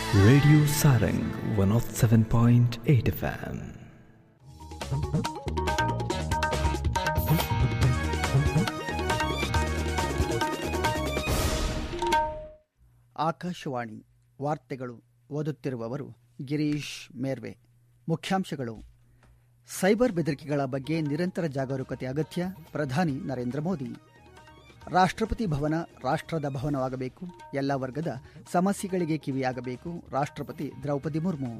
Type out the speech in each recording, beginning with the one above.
Radio Sarang 107.8 FM. Akashvani ವಾರ್ತೆಗಳು. ಓದುತ್ತಿರುವವರು ಗಿರೀಶ್ ಮೇರ್ವೆ. ಮುಖ್ಯಾಂಶಗಳು: ಸೈಬರ್ ಬೆದರಿಕೆಗಳ ಬಗ್ಗೆ ನಿರಂತರ ಜಾಗರೂಕತೆ ಅಗತ್ಯ, ಪ್ರಧಾನಿ ನರೇಂದ್ರ ಮೋದಿ. ರಾಷ್ಟ್ರಪತಿ ಭವನ ರಾಷ್ಟ್ರದ ಭವನವಾಗಬೇಕು, ಎಲ್ಲ ವರ್ಗದ ಸಮಸ್ಯೆಗಳಿಗೆ ಕಿವಿಯಾಗಬೇಕು, ರಾಷ್ಟ್ರಪತಿ ದ್ರೌಪದಿ ಮುರ್ಮು.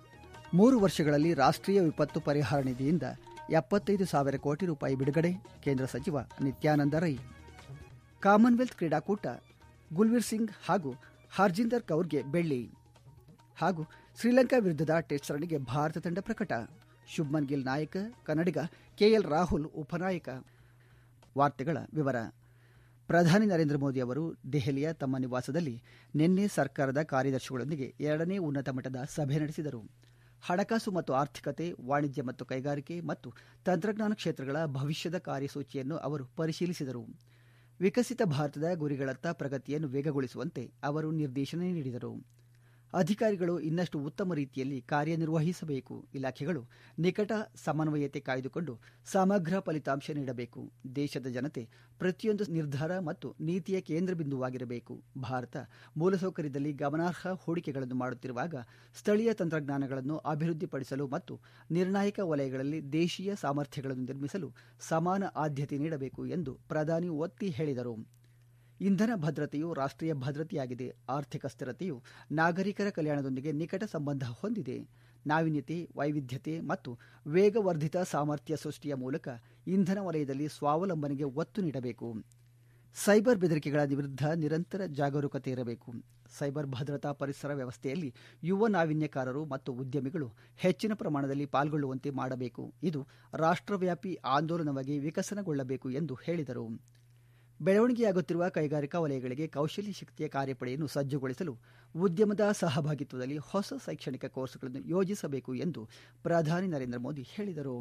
3 ವರ್ಷಗಳಲ್ಲಿ ರಾಷ್ಟ್ರೀಯ ವಿಪತ್ತು ಪರಿಹಾರ ನಿಧಿಯಿಂದ 75,000 ಕೋಟಿ ರೂಪಾಯಿ ಬಿಡುಗಡೆ, ಕೇಂದ್ರ ಸಚಿವ ನಿತ್ಯಾನಂದ ರೈ. ಕಾಮನ್ವೆಲ್ತ್ ಕ್ರೀಡಾಕೂಟ, ಗುಲ್ವೀರ್ ಸಿಂಗ್ ಹಾಗೂ ಹರ್ಜಿಂದರ್ ಕೌರ್ಗೆ ಬೆಳ್ಳಿ. ಹಾಗೂ ಶ್ರೀಲಂಕಾ ವಿರುದ್ಧದ ಟೆಸ್ಟ್ ಸರಣಿಗೆ ಭಾರತ ತಂಡ ಪ್ರಕಟ. ಶುಭ್ಮನ್ ಗಿಲ್ ನಾಯಕ, ಕನ್ನಡಿಗ ಕೆಎಲ್ ರಾಹುಲ್ ಉಪನಾಯಕ. ವಾರ್ತೆಗಳ ವಿವರ. ಪ್ರಧಾನಿ ನರೇಂದ್ರ ಮೋದಿ ಅವರು ದೆಹಲಿಯ ತಮ್ಮ ನಿವಾಸದಲ್ಲಿ ನಿನ್ನೆ ಸರ್ಕಾರದ ಕಾರ್ಯದರ್ಶಿಗಳೊಂದಿಗೆ 2ನೇ ಉನ್ನತ ಮಟ್ಟದ ಸಭೆ ನಡೆಸಿದರು. ಹಣಕಾಸು ಮತ್ತು ಆರ್ಥಿಕತೆ, ವಾಣಿಜ್ಯ ಮತ್ತು ಕೈಗಾರಿಕೆ ಮತ್ತು ತಂತ್ರಜ್ಞಾನ ಕ್ಷೇತ್ರಗಳ ಭವಿಷ್ಯದ ಕಾರ್ಯಸೂಚಿಯನ್ನು ಅವರು ಪರಿಶೀಲಿಸಿದರು. ವಿಕಸಿತ ಭಾರತದ ಗುರಿಗಳತ್ತ ಪ್ರಗತಿಯನ್ನು ವೇಗಗೊಳಿಸುವಂತೆ ಅವರು ನಿರ್ದೇಶನ ನೀಡಿದರು. ಅಧಿಕಾರಿಗಳು ಇನ್ನಷ್ಟು ಉತ್ತಮ ರೀತಿಯಲ್ಲಿ ಕಾರ್ಯನಿರ್ವಹಿಸಬೇಕು. ಇಲಾಖೆಗಳು ನಿಕಟ ಸಮನ್ವಯತೆ ಕಾಯ್ದುಕೊಂಡು ಸಮಗ್ರ ಫಲಿತಾಂಶ ನೀಡಬೇಕು. ದೇಶದ ಜನತೆ ಪ್ರತಿಯೊಂದು ನಿರ್ಧಾರ ಮತ್ತು ನೀತಿಯ ಕೇಂದ್ರ ಬಿಂದುವಾಗಿರಬೇಕು. ಭಾರತ ಮೂಲಸೌಕರ್ಯದಲ್ಲಿ ಗಮನಾರ್ಹ ಹೂಡಿಕೆಗಳನ್ನು ಮಾಡುತ್ತಿರುವಾಗ ಸ್ಥಳೀಯ ತಂತ್ರಜ್ಞಾನಗಳನ್ನು ಅಭಿವೃದ್ಧಿಪಡಿಸಲು ಮತ್ತು ನಿರ್ಣಾಯಕ ವಲಯಗಳಲ್ಲಿ ದೇಶೀಯ ಸಾಮರ್ಥ್ಯಗಳನ್ನು ನಿರ್ಮಿಸಲು ಸಮಾನ ಆದ್ಯತೆ ನೀಡಬೇಕು ಎಂದು ಪ್ರಧಾನಿ ಒತ್ತಿ ಹೇಳಿದರು. ಇಂಧನ ಭದ್ರತೆಯು ರಾಷ್ಟ್ರೀಯ ಭದ್ರತೆಯಾಗಿದೆ. ಆರ್ಥಿಕ ಸ್ಥಿರತೆಯು ನಾಗರಿಕರ ಕಲ್ಯಾಣದೊಂದಿಗೆ ನಿಕಟ ಸಂಬಂಧ ಹೊಂದಿದೆ. ನಾವೀನ್ಯತೆ, ವೈವಿಧ್ಯತೆ ಮತ್ತು ವೇಗವರ್ಧಿತ ಸಾಮರ್ಥ್ಯ ಸೃಷ್ಟಿಯ ಮೂಲಕ ಇಂಧನ ವಲಯದಲ್ಲಿ ಸ್ವಾವಲಂಬನೆಗೆ ಒತ್ತು ನೀಡಬೇಕು. ಸೈಬರ್ ಬೆದರಿಕೆಗಳ ವಿರುದ್ಧ ನಿರಂತರ ಜಾಗರೂಕತೆ ಇರಬೇಕು. ಸೈಬರ್ ಭದ್ರತಾ ಪರಿಸರ ವ್ಯವಸ್ಥೆಯಲ್ಲಿ ಯುವ ನಾವೀನ್ಯಕಾರರು ಮತ್ತು ಉದ್ಯಮಿಗಳು ಹೆಚ್ಚಿನ ಪ್ರಮಾಣದಲ್ಲಿ ಪಾಲ್ಗೊಳ್ಳುವಂತೆ ಮಾಡಬೇಕು. ಇದು ರಾಷ್ಟ್ರವ್ಯಾಪಿ ಆಂದೋಲನವಾಗಿ ವಿಕಸನಗೊಳ್ಳಬೇಕು ಎಂದು ಹೇಳಿದರು. ಬೆಳವಣಿಗೆಯಾಗುತ್ತಿರುವ ಕೈಗಾರಿಕಾ ವಲಯಗಳಿಗೆ ಕೌಶಲ್ಯ ಶಕ್ತಿಯ ಕಾರ್ಯಪಡೆಯನ್ನು ಸಜ್ಜುಗೊಳಿಸಲು ಉದ್ಯಮದ ಸಹಭಾಗಿತ್ವದಲ್ಲಿ ಹೊಸ ಶೈಕ್ಷಣಿಕ ಕೋರ್ಸ್ಗಳನ್ನು ಯೋಜಿಸಬೇಕು ಎಂದು ಪ್ರಧಾನಿ ನರೇಂದ್ರ ಮೋದಿ ಹೇಳಿದರು.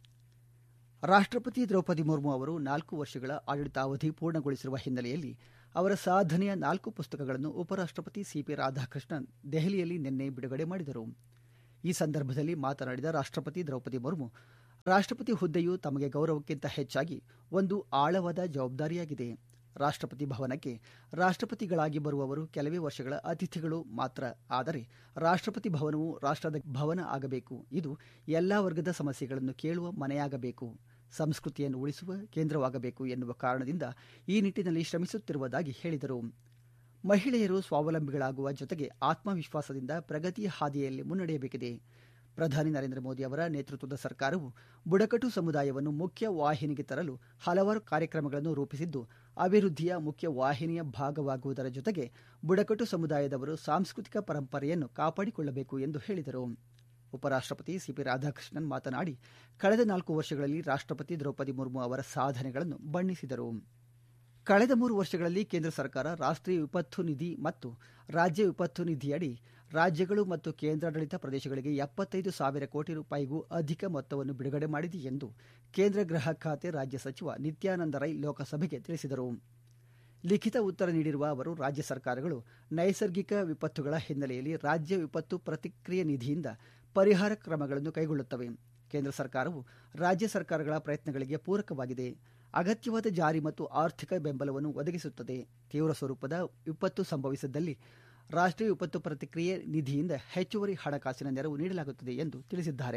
ರಾಷ್ಟ್ರಪತಿ ದ್ರೌಪದಿ ಮುರ್ಮು ಅವರು 4 ವರ್ಷಗಳ ಆಡಳಿತಾವಧಿ ಪೂರ್ಣಗೊಳಿಸಿರುವ ಹಿನ್ನೆಲೆಯಲ್ಲಿ ಅವರ ಸಾಧನೆಯ 4 ಪುಸ್ತಕಗಳನ್ನು ಉಪರಾಷ್ಟ್ರಪತಿ ಸಿಪಿ ರಾಧಾಕೃಷ್ಣನ್ ದೆಹಲಿಯಲ್ಲಿ ನಿನ್ನೆ ಬಿಡುಗಡೆ ಮಾಡಿದರು. ಈ ಸಂದರ್ಭದಲ್ಲಿ ಮಾತನಾಡಿದ ರಾಷ್ಟ್ರಪತಿ ದ್ರೌಪದಿ ಮುರ್ಮು, ರಾಷ್ಟ್ರಪತಿ ಹುದ್ದೆಯು ತಮಗೆ ಗೌರವಕ್ಕಿಂತ ಹೆಚ್ಚಾಗಿ ಒಂದು ಆಳವಾದ ಜವಾಬ್ದಾರಿಯಾಗಿದೆ. ರಾಷ್ಟ್ರಪತಿ ಭವನಕ್ಕೆ ರಾಷ್ಟ್ರಪತಿಗಳಾಗಿ ಬರುವವರು ಕೆಲವೇ ವರ್ಷಗಳ ಅತಿಥಿಗಳು ಮಾತ್ರ. ಆದರೆ ರಾಷ್ಟ್ರಪತಿ ಭವನವು ರಾಷ್ಟ್ರದ ಭವನ ಆಗಬೇಕು. ಇದು ಎಲ್ಲಾ ವರ್ಗದ ಸಮಸ್ಯೆಗಳನ್ನು ಕೇಳುವ ಮನೆಯಾಗಬೇಕು, ಸಂಸ್ಕೃತಿಯನ್ನು ಉಳಿಸುವ ಕೇಂದ್ರವಾಗಬೇಕು ಎನ್ನುವ ಕಾರಣದಿಂದ ಈ ನಿಟ್ಟಿನಲ್ಲಿ ಶ್ರಮಿಸುತ್ತಿರುವುದಾಗಿ ಹೇಳಿದರು. ಮಹಿಳೆಯರು ಸ್ವಾವಲಂಬಿಗಳಾಗುವ ಜೊತೆಗೆ ಆತ್ಮವಿಶ್ವಾಸದಿಂದ ಪ್ರಗತಿಯ ಹಾದಿಯಲ್ಲಿ ಮುನ್ನಡೆಯಬೇಕಿದೆ. ಪ್ರಧಾನಿ ನರೇಂದ್ರ ಮೋದಿ ಅವರ ನೇತೃತ್ವದ ಸರ್ಕಾರವು ಬುಡಕಟ್ಟು ಸಮುದಾಯವನ್ನು ಮುಖ್ಯ ವಾಹಿನಿಗೆ ತರಲು ಹಲವಾರು ಕಾರ್ಯಕ್ರಮಗಳನ್ನು ರೂಪಿಸಿದ್ದು, ಅಭಿವೃದ್ಧಿಯ ಮುಖ್ಯ ವಾಹಿನಿಯ ಭಾಗವಾಗುವುದರ ಜೊತೆಗೆ ಬುಡಕಟ್ಟು ಸಮುದಾಯದವರು ಸಾಂಸ್ಕೃತಿಕ ಪರಂಪರೆಯನ್ನು ಕಾಪಾಡಿಕೊಳ್ಳಬೇಕು ಎಂದು ಹೇಳಿದರು. ಉಪರಾಷ್ಟ್ರಪತಿ ಸಿಪಿ ರಾಧಾಕೃಷ್ಣನ್ ಮಾತನಾಡಿ, ಕಳೆದ 4 ವರ್ಷಗಳಲ್ಲಿ ರಾಷ್ಟ್ರಪತಿ ದ್ರೌಪದಿ ಮುರ್ಮು ಅವರ ಸಾಧನೆಗಳನ್ನು ಬಣ್ಣಿಸಿದರು. ಕಳೆದ 3 ವರ್ಷಗಳಲ್ಲಿ ಕೇಂದ್ರ ಸರ್ಕಾರ ರಾಷ್ಟ್ರೀಯ ವಿಪತ್ತು ನಿಧಿ ಮತ್ತು ರಾಜ್ಯ ವಿಪತ್ತು ನಿಧಿಯಡಿ ರಾಜ್ಯಗಳು ಮತ್ತು ಕೇಂದ್ರಾಡಳಿತ ಪ್ರದೇಶಗಳಿಗೆ 75,000 ಕೋಟಿ ರೂಪಾಯಿಗೂ ಅಧಿಕ ಮೊತ್ತವನ್ನು ಬಿಡುಗಡೆ ಮಾಡಿದೆ ಎಂದು ಕೇಂದ್ರ ಗೃಹ ಖಾತೆ ರಾಜ್ಯ ಸಚಿವ ನಿತ್ಯಾನಂದ ರೈ ಲೋಕಸಭೆಗೆ ತಿಳಿಸಿದರು. ಲಿಖಿತ ಉತ್ತರ ನೀಡಿರುವ ಅವರು, ರಾಜ್ಯ ಸರ್ಕಾರಗಳು ನೈಸರ್ಗಿಕ ವಿಪತ್ತುಗಳ ಹಿನ್ನೆಲೆಯಲ್ಲಿ ರಾಜ್ಯ ವಿಪತ್ತು ಪ್ರತಿಕ್ರಿಯೆ ನಿಧಿಯಿಂದ ಪರಿಹಾರ ಕ್ರಮಗಳನ್ನು ಕೈಗೊಳ್ಳುತ್ತವೆ. ಕೇಂದ್ರ ಸರ್ಕಾರವು ರಾಜ್ಯ ಸರ್ಕಾರಗಳ ಪ್ರಯತ್ನಗಳಿಗೆ ಪೂರಕವಾಗಿದೆ. ಅಗತ್ಯವಾದ ಜಾರಿ ಮತ್ತು ಆರ್ಥಿಕ ಬೆಂಬಲವನ್ನು ಒದಗಿಸುತ್ತದೆ. ತೀವ್ರ ಸ್ವರೂಪದ ವಿಪತ್ತು ಸಂಭವಿಸಿದ್ದಲ್ಲಿ ರಾಷ್ಟ್ರೀಯ ವಿಪತ್ತು ಪ್ರತಿಕ್ರಿಯೆ ನಿಧಿಯಿಂದ ಹೆಚ್ಚುವರಿ ಹಣಕಾಸಿನ ನೆರವು ನೀಡಲಾಗುತ್ತದೆ ಎಂದು ತಿಳಿಸಿದ್ದಾರೆ.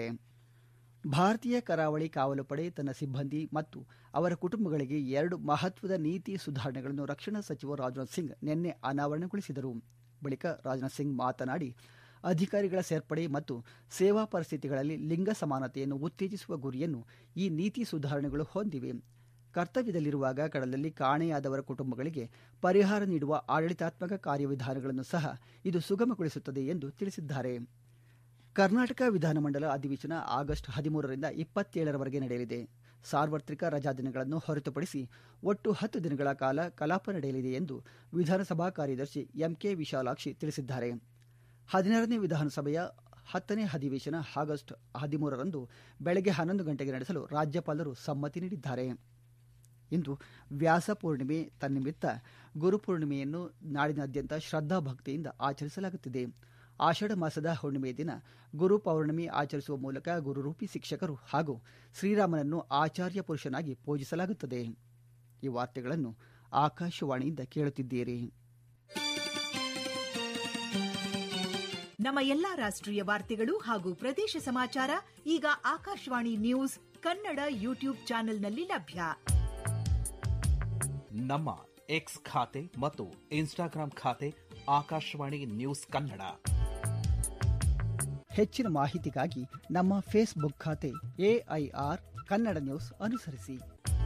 ಭಾರತೀಯ ಕರಾವಳಿ ಕಾವಲು ಪಡೆ ತನ್ನ ಸಿಬ್ಬಂದಿ ಮತ್ತು ಅವರ ಕುಟುಂಬಗಳಿಗೆ 2 ಮಹತ್ವದ ನೀತಿ ಸುಧಾರಣೆಗಳನ್ನು ರಕ್ಷಣಾ ಸಚಿವ ರಾಜನಾಥ್ ಸಿಂಗ್ ನಿನ್ನೆ ಅನಾವರಣಗೊಳಿಸಿದರು. ಬಳಿಕ ರಾಜನಾಥ್ ಸಿಂಗ್ ಮಾತನಾಡಿ, ಅಧಿಕಾರಿಗಳ ಸೇರ್ಪಡೆ ಮತ್ತು ಸೇವಾ ಪರಿಸ್ಥಿತಿಗಳಲ್ಲಿ ಲಿಂಗ ಸಮಾನತೆಯನ್ನು ಉತ್ತೇಜಿಸುವ ಗುರಿಯನ್ನು ಈ ನೀತಿ ಸುಧಾರಣೆಗಳು ಹೊಂದಿವೆ. ಕರ್ತವ್ಯದಲ್ಲಿರುವಾಗ ಕಡಲಲ್ಲಿ ಕಾಣೆಯಾದವರ ಕುಟುಂಬಗಳಿಗೆ ಪರಿಹಾರ ನೀಡುವ ಆಡಳಿತಾತ್ಮಕ ಕಾರ್ಯವಿಧಾನಗಳನ್ನು ಸಹ ಇದು ಸುಗಮಗೊಳಿಸುತ್ತದೆ ಎಂದು ತಿಳಿಸಿದ್ದಾರೆ. ಕರ್ನಾಟಕ ವಿಧಾನಮಂಡಲ ಅಧಿವೇಶನ ಆಗಸ್ಟ್ 13ರಿಂದ 27ರವರೆಗೆ ನಡೆಯಲಿದೆ. ಸಾರ್ವತ್ರಿಕ ರಜಾದಿನಗಳನ್ನು ಹೊರತುಪಡಿಸಿ ಒಟ್ಟು 10 ದಿನಗಳ ಕಾಲ ಕಲಾಪ ನಡೆಯಲಿದೆ ಎಂದು ವಿಧಾನಸಭಾ ಕಾರ್ಯದರ್ಶಿ ಎಂಕೆ ವಿಶಾಲಾಕ್ಷಿ ತಿಳಿಸಿದ್ದಾರೆ. 16ನೇ ವಿಧಾನಸಭೆಯ 10ನೇ ಅಧಿವೇಶನ ಆಗಸ್ಟ್ 13ರಂದು ಬೆಳಗ್ಗೆ 11 ಗಂಟೆಗೆ ನಡೆಸಲು ರಾಜ್ಯಪಾಲರು ಸಮ್ಮತಿ ನೀಡಿದ್ದಾರೆ. ಇಂದು ವ್ಯಾಸ ಪೂರ್ಣಿಮೆ. ತನ್ನಿಮಿತ್ತ ಗುರುಪೂರ್ಣಿಮೆಯನ್ನು ನಾಡಿನಾದ್ಯಂತ ಶ್ರದ್ಧಾಭಕ್ತಿಯಿಂದ ಆಚರಿಸಲಾಗುತ್ತಿದೆ. ಆಷಾಢ ಮಾಸದ ಹುಣ್ಣಿಮೆ ದಿನ ಗುರು ಪೌರ್ಣಮಿ ಆಚರಿಸುವ ಮೂಲಕ ಗುರುರೂಪಿ ಶಿಕ್ಷಕರು ಹಾಗೂ ಶ್ರೀರಾಮನನ್ನು ಆಚಾರ್ಯ ಪುರುಷನಾಗಿ ಪೂಜಿಸಲಾಗುತ್ತದೆ. ಈ ವಾರ್ತೆಗಳನ್ನು ಆಕಾಶವಾಣಿಯಿಂದ ಕೇಳುತ್ತಿದ್ದೀರಿ. ನಮ್ಮ ಎಲ್ಲಾ ರಾಷ್ಟ್ರೀಯ ವಾರ್ತೆಗಳು ಹಾಗೂ ಪ್ರದೇಶ ಸಮಾಚಾರ ಈಗ ಆಕಾಶವಾಣಿ ನ್ಯೂಸ್ ಕನ್ನಡ ಯೂಟ್ಯೂಬ್ ಚಾನೆಲ್ನಲ್ಲಿ ಲಭ್ಯ. ನಮ್ಮ ಎಕ್ಸ್ ಖಾತೆ ಮತ್ತು ಇನ್ಸ್ಟಾಗ್ರಾಂ ಖಾತೆ ಆಕಾಶವಾಣಿ ನ್ಯೂಸ್ ಕನ್ನಡ. ಹೆಚ್ಚಿನ ಮಾಹಿತಿಗಾಗಿ ನಮ್ಮ ಫೇಸ್ಬುಕ್ ಖಾತೆ AIR ಕನ್ನಡ ನ್ಯೂಸ್ ಅನುಸರಿಸಿ.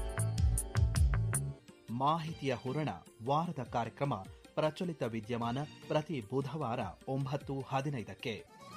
ಮಾಹಿತಿಯ ಹೂರಣ ವಾರದ ಕಾರ್ಯಕ್ರಮ ಪ್ರಚಲಿತ ವಿದ್ಯಮಾನ ಪ್ರತಿ ಬುಧವಾರ 9:15.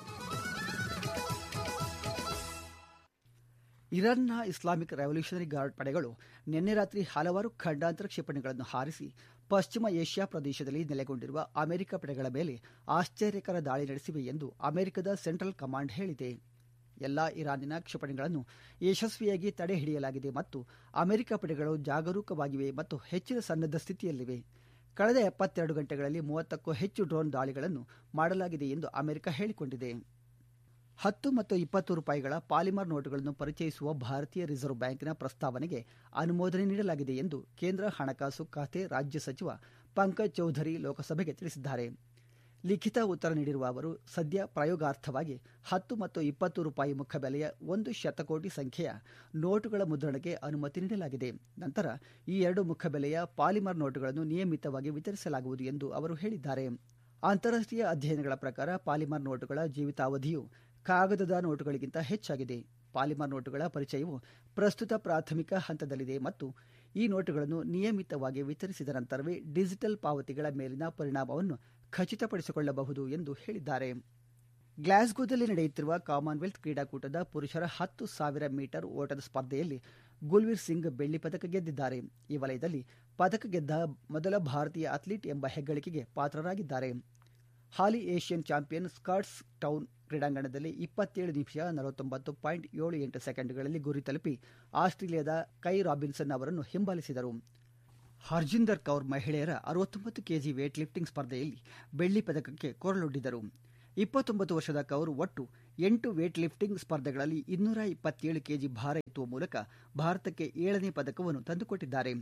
ಇರಾನ್ನ ಇಸ್ಲಾಮಿಕ್ ರೆವಲ್ಯೂಷನರಿ ಗಾರ್ಡ್ ಪಡೆಗಳು ನಿನ್ನೆ ರಾತ್ರಿ ಹಲವಾರು ಖಂಡಾಂತರ ಕ್ಷಿಪಣಿಗಳನ್ನು ಹಾರಿಸಿ ಪಶ್ಚಿಮ ಏಷ್ಯಾ ಪ್ರದೇಶದಲ್ಲಿ ನೆಲೆಗೊಂಡಿರುವ ಅಮೆರಿಕ ಪಡೆಗಳ ಮೇಲೆ ಆಶ್ಚರ್ಯಕರ ದಾಳಿ ನಡೆಸಿವೆ ಎಂದು ಅಮೆರಿಕದ ಸೆಂಟ್ರಲ್ ಕಮಾಂಡ್ ಹೇಳಿದೆ. ಎಲ್ಲಾ ಇರಾನಿನ ಕ್ಷಿಪಣಿಗಳನ್ನು ಯಶಸ್ವಿಯಾಗಿ ತಡೆ ಹಿಡಿಯಲಾಗಿದೆ ಮತ್ತು ಅಮೆರಿಕ ಪಡೆಗಳು ಜಾಗರೂಕವಾಗಿವೆ ಮತ್ತು ಹೆಚ್ಚಿನ ಸನ್ನದ್ಧ ಸ್ಥಿತಿಯಲ್ಲಿವೆ. ಕಳೆದ 72 ಗಂಟೆಗಳಲ್ಲಿ 30ಕ್ಕೂ ಹೆಚ್ಚು ಡ್ರೋನ್ ದಾಳಿಗಳನ್ನು ಮಾಡಲಾಗಿದೆ ಎಂದು ಅಮೆರಿಕ ಹೇಳಿಕೊಂಡಿದೆ. 10 ಮತ್ತು 20 ರೂಪಾಯಿಗಳ ಪಾಲಿಮರ್ ನೋಟುಗಳನ್ನು ಪರಿಚಯಿಸುವ ಭಾರತೀಯ ರಿಸರ್ವ್ ಬ್ಯಾಂಕಿನ ಪ್ರಸ್ತಾವನೆಗೆ ಅನುಮೋದನೆ ನೀಡಲಾಗಿದೆ ಎಂದು ಕೇಂದ್ರ ಹಣಕಾಸು ಖಾತೆ ರಾಜ್ಯ ಸಚಿವ ಪಂಕಜ್ ಚೌಧರಿ ಲೋಕಸಭೆಗೆ ತಿಳಿಸಿದ್ದಾರೆ. ಲಿಖಿತ ಉತ್ತರ ನೀಡಿರುವ ಅವರು, ಸದ್ಯ ಪ್ರಯೋಗಾರ್ಥವಾಗಿ 10 ಮತ್ತು 20 ರೂಪಾಯಿ ಮುಖಬೆಲೆಯ 1 ಶತಕೋಟಿ ಸಂಖ್ಯೆಯ ನೋಟುಗಳ ಮುದ್ರಣಕ್ಕೆ ಅನುಮತಿ ನೀಡಲಾಗಿದೆ. ನಂತರ ಈ 2 ಮುಖಬೆಲೆಯ ಪಾಲಿಮರ್ ನೋಟುಗಳನ್ನು ನಿಯಮಿತವಾಗಿ ವಿತರಿಸಲಾಗುವುದು ಎಂದು ಅವರು ಹೇಳಿದ್ದಾರೆ. ಅಂತಾರಾಷ್ಟ್ರೀಯ ಅಧ್ಯಯನಗಳ ಪ್ರಕಾರ ಪಾಲಿಮರ್ ನೋಟುಗಳ ಜೀವಿತಾವಧಿಯು ಕಾಗದದ ನೋಟುಗಳಿಗಿಂತ ಹೆಚ್ಚಾಗಿದೆ. ಪಾಲಿಮರ್ ನೋಟುಗಳ ಪರಿಚಯವು ಪ್ರಸ್ತುತ ಪ್ರಾಥಮಿಕ ಹಂತದಲ್ಲಿದೆ ಮತ್ತು ಈ ನೋಟುಗಳನ್ನು ನಿಯಮಿತವಾಗಿ ವಿತರಿಸಿದ ನಂತರವೇ ಡಿಜಿಟಲ್ ಪಾವತಿಗಳ ಮೇಲಿನ ಪರಿಣಾಮವನ್ನು ಖಚಿತಪಡಿಸಿಕೊಳ್ಳಬಹುದು ಎಂದು ಹೇಳಿದ್ದಾರೆ. ಗ್ಲಾಸ್ಗೋದಲ್ಲಿ ನಡೆಯುತ್ತಿರುವ ಕಾಮನ್ವೆಲ್ತ್ ಕ್ರೀಡಾಕೂಟದ ಪುರುಷರ 10,000 ಮೀಟರ್ ಓಟದ ಸ್ಪರ್ಧೆಯಲ್ಲಿ ಗುಲ್ವೀರ್ ಸಿಂಗ್ ಬೆಳ್ಳಿ ಪದಕ ಗೆದ್ದಿದ್ದಾರೆ. ಈ ವಲಯದಲ್ಲಿ ಪದಕ ಗೆದ್ದ ಮೊದಲ ಭಾರತೀಯ ಅಥ್ಲೀಟ್ ಎಂಬ ಹೆಗ್ಗಳಿಕೆಗೆ ಪಾತ್ರರಾಗಿದ್ದಾರೆ. ಹಾಲಿ ಏಷ್ಯನ್ ಚಾಂಪಿಯನ್ ಸ್ಕಾಟ್ಸ್ ಟೌನ್ ಕ್ರೀಡಾಂಗಣದಲ್ಲಿ 27 ನಿಮಿಷ 49.78 ಸೆಕೆಂಡ್ಗಳಲ್ಲಿ ಗುರಿ ತಲುಪಿ ಆಸ್ಟ್ರೇಲಿಯಾದ ಕೈ ರಾಬಿನ್ಸನ್ ಅವರನ್ನು ಹಿಂಬಾಲಿಸಿದರು. ಹರ್ಜಿಂದರ್ ಕೌರ್ ಮಹಿಳೆಯರ 69 ಕೆಜಿ ವೇಟ್ ಲಿಫ್ಟಿಂಗ್ ಸ್ಪರ್ಧೆಯಲ್ಲಿ ಬೆಳ್ಳಿ ಪದಕಕ್ಕೆ ಕೊರಳೊಡ್ಡಿದರು. 29 ವರ್ಷದ ಕೌರ್ ಒಟ್ಟು 8 ವೇಟ್ ಲಿಫ್ಟಿಂಗ್ ಸ್ಪರ್ಧೆಗಳಲ್ಲಿ 227 ಕೆಜಿ ಭಾರ ಎತ್ತುವ ಮೂಲಕ ಭಾರತಕ್ಕೆ 7ನೇ ಪದಕವನ್ನು ತಂದುಕೊಟ್ಟಿದ್ದಾರೆ.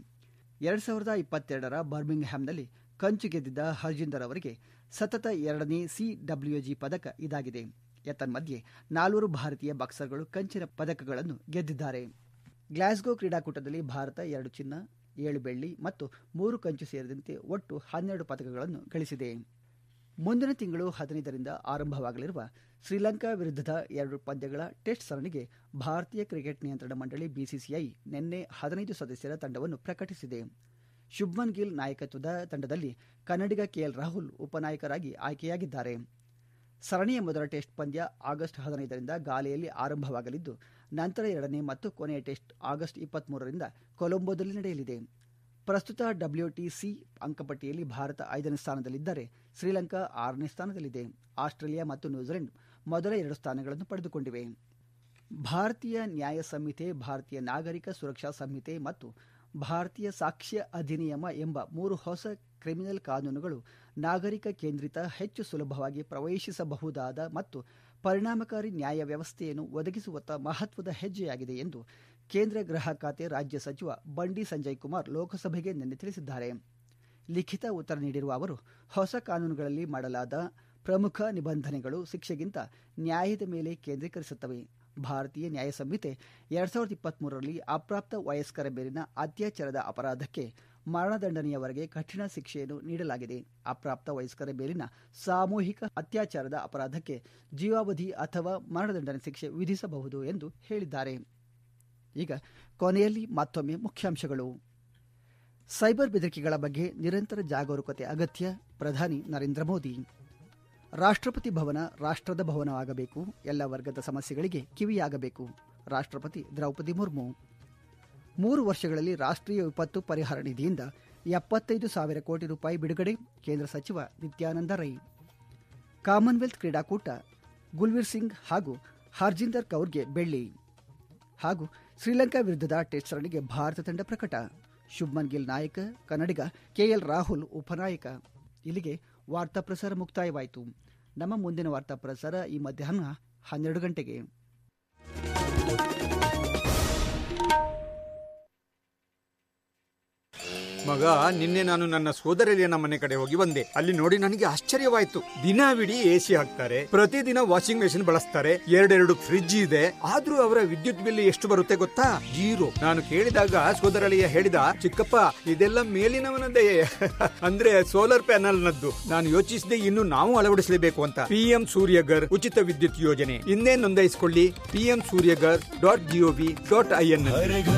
2022ರ ಬರ್ಮಿಂಗ್ಹ್ಯಾಮ್ನಲ್ಲಿ ಕಂಚು ಗೆದ್ದಿದ್ದ ಹರ್ಜಿಂದರ್ ಅವರಿಗೆ ಸತತ 2ನೇ CWG ಪದಕ ಇದಾಗಿದೆ. ಏತನ್ಮಧ್ಯೆ 4 ಭಾರತೀಯ ಬಾಕ್ಸರ್ಗಳು ಕಂಚಿನ ಪದಕಗಳನ್ನು ಗೆದ್ದಿದ್ದಾರೆ. ಗ್ಲಾಸ್ಗೋ ಕ್ರೀಡಾಕೂಟದಲ್ಲಿ ಭಾರತ 2 ಚಿನ್ನ, 7 ಬೆಳ್ಳಿ ಮತ್ತು 3 ಕಂಚು ಸೇರಿದಂತೆ ಒಟ್ಟು 12 ಪದಕಗಳನ್ನು ಗಳಿಸಿದೆ. ಮುಂದಿನ ತಿಂಗಳು 15ರಿಂದ ಆರಂಭವಾಗಲಿರುವ ಶ್ರೀಲಂಕಾ ವಿರುದ್ಧದ 2 ಪಂದ್ಯಗಳ ಟೆಸ್ಟ್ ಸರಣಿಗೆ ಭಾರತೀಯ ಕ್ರಿಕೆಟ್ ನಿಯಂತ್ರಣ ಮಂಡಳಿ BCCI ನಿನ್ನೆ 15 ಸದಸ್ಯರ ತಂಡವನ್ನು ಪ್ರಕಟಿಸಿದೆ. ಶುಭ್ಮನ್ ಗಿಲ್ ನಾಯಕತ್ವದ ತಂಡದಲ್ಲಿ ಕನ್ನಡಿಗ KL ರಾಹುಲ್ ಉಪನಾಯಕರಾಗಿ ಆಯ್ಕೆಯಾಗಿದ್ದಾರೆ. ಸರಣಿಯ ಮೊದಲ ಟೆಸ್ಟ್ ಪಂದ್ಯ ಆಗಸ್ಟ್ 15ರಿಂದ ಗಾಲೆಯಲ್ಲಿ ಆರಂಭವಾಗಲಿದ್ದು, ನಂತರ 2ನೇ ಮತ್ತು ಕೊನೆಯ ಟೆಸ್ಟ್ ಆಗಸ್ಟ್ 23ರಿಂದ ಕೊಲಂಬೋದಲ್ಲಿ ನಡೆಯಲಿದೆ. ಪ್ರಸ್ತುತ WTC ಅಂಕಪಟ್ಟಿಯಲ್ಲಿ ಭಾರತ 5ನೇ ಸ್ಥಾನದಲ್ಲಿದ್ದರೆ ಶ್ರೀಲಂಕಾ 6ನೇ ಸ್ಥಾನದಲ್ಲಿದೆ. ಆಸ್ಟ್ರೇಲಿಯಾ ಮತ್ತು ನ್ಯೂಜಿಲೆಂಡ್ ಮೊದಲ 2 ಸ್ಥಾನಗಳನ್ನು ಪಡೆದುಕೊಂಡಿವೆ. ಭಾರತೀಯ ನ್ಯಾಯ ಸಂಹಿತೆ, ಭಾರತೀಯ ನಾಗರಿಕ ಸುರಕ್ಷಾ ಸಂಹಿತೆ ಮತ್ತು ಭಾರತೀಯ ಸಾಕ್ಷ್ಯ ಅಧಿನಿಯಮ ಎಂಬ 3 ಹೊಸ ಕ್ರಿಮಿನಲ್ ಕಾನೂನುಗಳು ನಾಗರಿಕ ಕೇಂದ್ರಿತ, ಹೆಚ್ಚು ಸುಲಭವಾಗಿ ಪ್ರವೇಶಿಸಬಹುದಾದ ಮತ್ತು ಪರಿಣಾಮಕಾರಿ ನ್ಯಾಯ ವ್ಯವಸ್ಥೆಯನ್ನು ಒದಗಿಸುವತ್ತ ಮಹತ್ವದ ಹೆಜ್ಜೆಯಾಗಿದೆ ಎಂದು ಕೇಂದ್ರ ಗೃಹ ಖಾತೆ ರಾಜ್ಯ ಸಚಿವ ಬಂಡಿ ಸಂಜಯ್ ಕುಮಾರ್ ಲೋಕಸಭೆಗೆ ನಿನ್ನೆ ತಿಳಿಸಿದ್ದಾರೆ. ಲಿಖಿತ ಉತ್ತರ ನೀಡಿರುವ ಅವರು, ಹೊಸ ಕಾನೂನುಗಳಲ್ಲಿ ಮಾಡಲಾದ ಪ್ರಮುಖ ನಿಬಂಧನೆಗಳು ಶಿಕ್ಷೆಗಿಂತ ನ್ಯಾಯದ ಮೇಲೆ ಕೇಂದ್ರೀಕರಿಸುತ್ತವೆ. ಭಾರತೀಯ ನ್ಯಾಯ ಸಂಹಿತೆ 2023ರಲ್ಲಿ ಅಪ್ರಾಪ್ತ ವಯಸ್ಕರ ಮೇಲಿನ ಅತ್ಯಾಚಾರದ ಅಪರಾಧಕ್ಕೆ ಮರಣದಂಡನೆಯವರೆಗೆ ಕಠಿಣ ಶಿಕ್ಷೆಯನ್ನು ನೀಡಲಾಗಿದೆ. ಅಪ್ರಾಪ್ತ ವಯಸ್ಕರ ಮೇಲಿನ ಸಾಮೂಹಿಕ ಅತ್ಯಾಚಾರದ ಅಪರಾಧಕ್ಕೆ ಜೀವಾವಧಿ ಅಥವಾ ಮರಣದಂಡನೆ ಶಿಕ್ಷೆ ವಿಧಿಸಬಹುದು ಎಂದು ಹೇಳಿದ್ದಾರೆ. ಈಗ ಕೊನೆಯಲ್ಲಿ ಮತ್ತೊಮ್ಮೆ ಮುಖ್ಯಾಂಶಗಳು. ಸೈಬರ್ ಬೆದರಿಕೆಗಳ ಬಗ್ಗೆ ನಿರಂತರ ಜಾಗರೂಕತೆ ಅಗತ್ಯ, ಪ್ರಧಾನಿ ನರೇಂದ್ರ ಮೋದಿ. ರಾಷ್ಟ್ರಪತಿ ಭವನ ರಾಷ್ಟ್ರದ ಭವನವಾಗಬೇಕು, ಎಲ್ಲ ವರ್ಗದ ಸಮಸ್ಯೆಗಳಿಗೆ ಕಿವಿಯಾಗಬೇಕು, ರಾಷ್ಟ್ರಪತಿ ದ್ರೌಪದಿ ಮುರ್ಮು. 3 ವರ್ಷಗಳಲ್ಲಿ ರಾಷ್ಟ್ರೀಯ ವಿಪತ್ತು ಪರಿಹಾರ ನಿಧಿಯಿಂದ 75,000 ಕೋಟಿ ರೂಪಾಯಿ ಬಿಡುಗಡೆ, ಕೇಂದ್ರ ಸಚಿವ ನಿತ್ಯಾನಂದ ರೈ. ಕಾಮನ್ವೆಲ್ತ್ ಕ್ರೀಡಾಕೂಟ, ಗುಲ್ವೀರ್ ಸಿಂಗ್ ಹಾಗೂ ಹರ್ಜಿಂದರ್ ಕೌರ್ಗೆ ಬೆಳ್ಳಿ. ಹಾಗೂ ಶ್ರೀಲಂಕಾ ವಿರುದ್ಧದ ಟೆಸ್ಟ್ ಸರಣಿಗೆ ಭಾರತ ತಂಡ ಪ್ರಕಟ. ಶುಭ್ಮನ್ ಗಿಲ್ ನಾಯಕ, ಕನ್ನಡಿಗ KL ರಾಹುಲ್ ಉಪನಾಯಕ. ಇಲ್ಲಿಗೆ ವಾರ್ತಾ ಪ್ರಸಾರ ಮುಕ್ತಾಯವಾಯಿತು. ನಮ್ಮ ಮುಂದಿನ ವಾರ್ತಾ ಪ್ರಸಾರ ಈ ಮಧ್ಯಾಹ್ನ 12 ಗಂಟೆಗೆ. ಮಗ, ನಿನ್ನೆ ನಾನು ನನ್ನ ಸೋದರಳಿಯನ ಮನೆ ಕಡೆ ಹೋಗಿ ಬಂದೆ. ಅಲ್ಲಿ ನೋಡಿ ನನಗೆ ಆಶ್ಚರ್ಯವಾಯ್ತು. ದಿನವಿಡೀ ಎಸಿ ಹಾಕ್ತಾರೆ, ಪ್ರತಿದಿನ ವಾಷಿಂಗ್ ಮೆಷಿನ್ ಬಳಸ್ತಾರೆ, 2 ಫ್ರಿಡ್ಜ್ ಇದೆ. ಆದ್ರೂ ಅವರ ವಿದ್ಯುತ್ ಬಿಲ್ ಎಷ್ಟು ಬರುತ್ತೆ ಗೊತ್ತಾ? 0. ನಾನು ಕೇಳಿದಾಗ ಸೋದರಳಿಯ ಹೇಳಿದ, ಚಿಕ್ಕಪ್ಪ ಇದೆಲ್ಲ ಮೇಲಿನವನದೇ ಅಂದ್ರೆ ಸೋಲಾರ್ ಪ್ಯಾನಲ್ ನದ್ದು. ನಾನು ಯೋಚಿಸಿದೆ, ಇನ್ನು ನಾವು ಅಳವಡಿಸಲೇಬೇಕು ಅಂತ. PM ಸೂರ್ಯಗರ್ ಉಚಿತ ವಿದ್ಯುತ್ ಯೋಜನೆ ಇನ್ನೇ ನೋಂದಾಯಿಸಿಕೊಳ್ಳಿ. PM suryagar.gov.in.